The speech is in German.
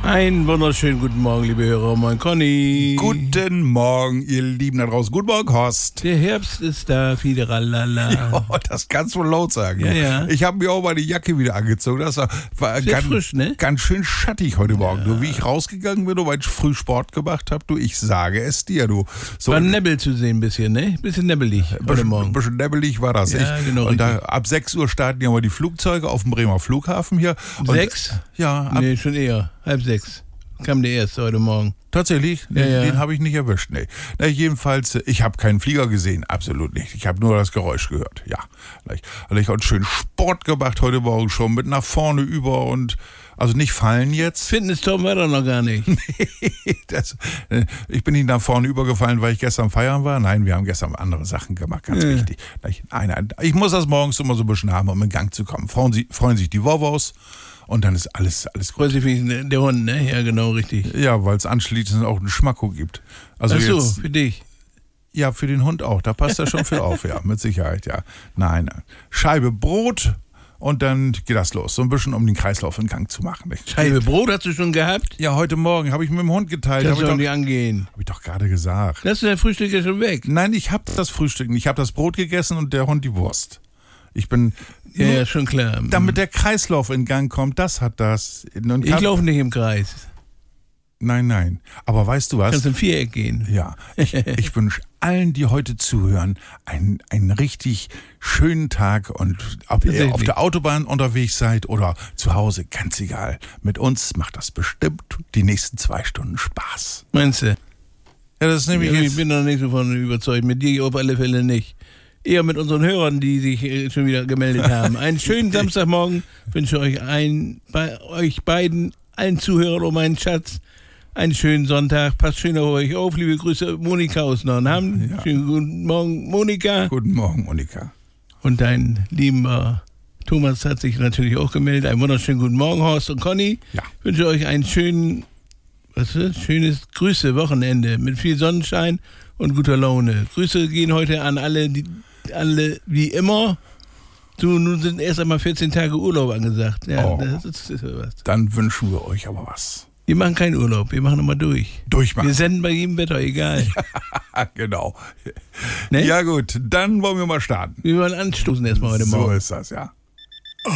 Einen wunderschönen guten Morgen, liebe Hörer. Moin, Conny. Guten Morgen, ihr Lieben da draußen. Guten Morgen, Horst. Der Herbst ist da, fiederalala. Ja, das kannst du laut sagen. Ja, ja. Ich habe mir auch meine Jacke wieder angezogen. Das war Sehr frisch, ne? Ganz schön schattig heute Morgen. Du, wie ich rausgegangen bin, weil ich früh Sport gemacht habe, du, ich sage es dir, du. So, war Nebel zu sehen ein bisschen, ne? Bisschen nebbelig heute Morgen. Ein bisschen nebbelig war das. Ja, genau. Und da, ab 6 Uhr starten ja mal die Flugzeuge auf dem Bremer Flughafen hier. Und 6? Ja. Nee, schon eher. 5:30 kam der erste heute Morgen. Tatsächlich? Ja. Den habe ich nicht erwischt, nee. Na, jedenfalls, ich habe keinen Flieger gesehen, absolut nicht. Ich habe nur das Geräusch gehört, ja. Ich habe schön Sport gemacht heute Morgen schon, mit nach vorne über und, also nicht fallen jetzt. Fitness-Top war doch noch gar nicht. Ich bin nicht nach vorne übergefallen, weil ich gestern feiern war. Nein, wir haben gestern andere Sachen gemacht, ganz wichtig. Nein, ich muss das morgens immer so ein bisschen haben, um in Gang zu kommen. Freuen sich die Wovos. Und dann ist alles gut. Freut sich der Hund, ne? Ja, genau, richtig. Ja, weil es anschließend auch einen Schmacko gibt. Also ach so, jetzt, für dich. Ja, für den Hund auch. Da passt er schon für auf, ja, mit Sicherheit, ja. Nein. Scheibe Brot und dann geht das los. So ein bisschen, um den Kreislauf in Gang zu machen. Scheibe Brot hast du schon gehabt? Ja, heute Morgen habe ich mit dem Hund geteilt. Kannst du doch nicht angehen. Habe ich doch gerade gesagt. Lass du dein Frühstück ja schon weg. Nein, ich habe das Frühstück nicht. Ich habe das Brot gegessen und der Hund die Wurst. Ich bin... Ja, schon klar. Damit der Kreislauf in Gang kommt, das hat das. Ich laufe nicht im Kreis. Nein. Aber weißt du was? Kannst im Viereck gehen. Ja, ich wünsche allen, die heute zuhören, einen richtig schönen Tag und ob ihr auf der Autobahn unterwegs seid oder zu Hause, ganz egal. Mit uns macht das bestimmt die nächsten 2 Stunden Spaß. Meinst du? Ja, das ist nämlich ich bin noch nicht so von überzeugt. Mit dir auf alle Fälle nicht. Eher mit unseren Hörern, die sich schon wieder gemeldet haben. Einen schönen Samstagmorgen wünsche ich bei euch beiden, allen Zuhörern und meinen Schatz, einen schönen Sonntag. Passt schön auf euch auf. Liebe Grüße, Monika aus Nordham. Ja. Schönen guten Morgen, Monika. Guten Morgen, Monika. Und dein lieber Thomas hat sich natürlich auch gemeldet. Einen wunderschönen guten Morgen, Horst und Conny. Ja. Ich wünsche euch ein schönes Grüße-Wochenende mit viel Sonnenschein und guter Laune. Grüße gehen heute an alle wie immer. Nun sind erst einmal 14 Tage Urlaub angesagt. Ja, das ist was. Dann wünschen wir euch aber was. Wir machen keinen Urlaub, wir machen immer durch. Durchmachen. Wir senden bei jedem Wetter, egal. Ja, genau. Ne? Ja gut, dann wollen wir mal starten. Wir wollen anstoßen erstmal heute Morgen. So ist das, ja.